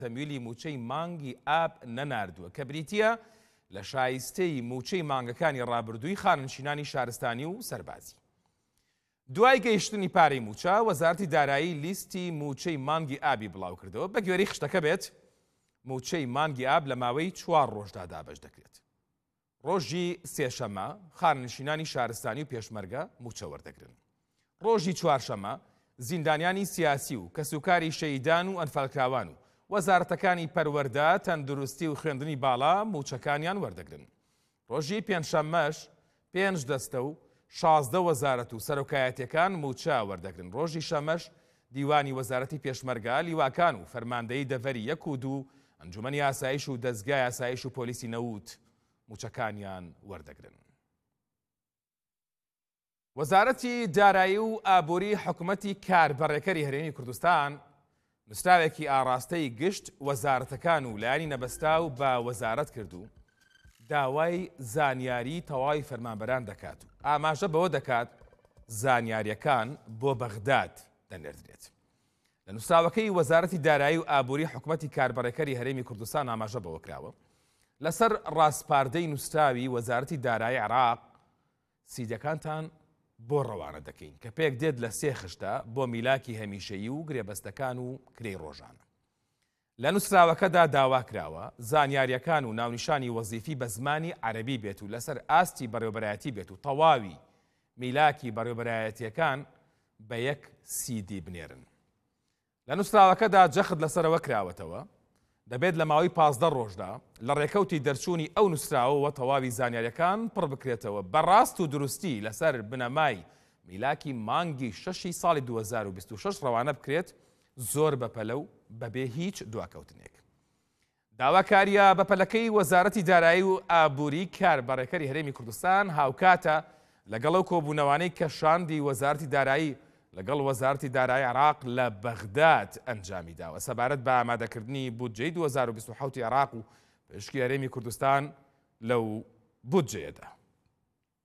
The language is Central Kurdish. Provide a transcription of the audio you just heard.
تەمویلی موچەی مانگی ئاب نەناردووە کە بریتیە لە شایستەی موچەی مانگەکانی ڕابردووی خاننشینانی شارستانی و سەربازی. دوای گەیشتنی پارەی موچە، وەزارەتی دارایی لیستی موچەی مانگی ئابی بڵاو کردەوە. بە گوێرەی خشتەکە بێت موچەی مانگی ئاب لە ماوەی 4 ڕۆژدا دابەش دەکرێت. ڕۆژی سێشەمە خاننشینانی شارستانی و پێشمەرگە موچە وەردەگرن. ڕۆژی چوارشەمە زیندانیانی سیاسی و کەسوکاری شەیدان و ئەنفالکراوان و وەزارەتەکانی پەروەردە، تەندروستی و خوێندنی باڵا موچەکانیان وەردەگرن. ڕۆژی پێنجشەممەش 5 دەستە و 16 وەزارەت و سەرۆکایەتیەکان موچە وەردەگرن. ڕۆژی شەمەش دیوانی وەزارەتی پێشمەرگە، لیواکان و فەرماندەی دەڤەری 1 و 2، ئەنجومەنی ئاسایش و دەستگای ئاسایش و پۆلیسی نەوت موچەکانیان وەردەگرن. وەزارەتی دارایی و ئابووری حکوومەتی کاربەڕێکەری هەرێمی کوردستان نووسراوێکی ئاڕاستەی گشت وەزارەتەکان و لایانی نەبەستا و بە وەزارەت کردو داوای زانیاری تەواوی فەرمانبەران دەکات و ئاماژە بەوە دەکات زانیاریەکان بۆ بەغداد دەنێردرێت. لە نووسراوەکەی وەزارەتی دارایی و ئابووری حکوومەتی کاربەڕێکەری هەرێمی کوردستان ئاماژە بەوە کراوە لەسەر ڕاستپاردەی نووسراوی وەزارەتی دارایی عێراق سیدەکانتان بۆ ڕەوانە دەکەین کە پێک دێت لە 3 خشتە بۆ میلاکی هەمیشەیی و گرێبەستەکان و کرێی ڕۆژانە. لە نووسراوەکەدا داوا کراوە زانیاریەکان و ناونیشانی وەزیفی بە زمانی عەرەبی بێت و لەسەر ئاستی بەڕێوەبەرایەتی بێت و تەواوی میلاکی بەڕێوەبەرایەتیەکان بە 1 سیدی بنێرن. لە نووسراوەکەدا جەخت لەسەرەوە کراوەتەوە دەبێت لە ماوەی 15 ڕۆژدا لە ڕێکەوتی دەرچوونی ئەو نووسراوەوە تەواوی زانیاریەکان پڕ بکرێتەوە بەڕاست و دروستی لەسەر بنەمای میلاکی مانگی 6 ساڵی 2026 ڕەوانە بکرێت زۆر بەپەلە و بەبێ هیچ دواکەوتنێک. داواکاریە بەپەلەکەی وەزارەتی دارایی و ئابووری کاربەڕێکەری هەرێمی کوردستان هاوکاتە لەگەڵ ئەو کۆبوونەوانەی کە شاندی وەزارەتی دارایی لەگەڵ وەزارەتی دارایی عێراق لە بەغداد ئەنجامی داوە سەبارەت بە ئامادەکردنی بودجەی 2027 عێراق و پشکی هەرێمی کوردستان لەو بودجەیەدا.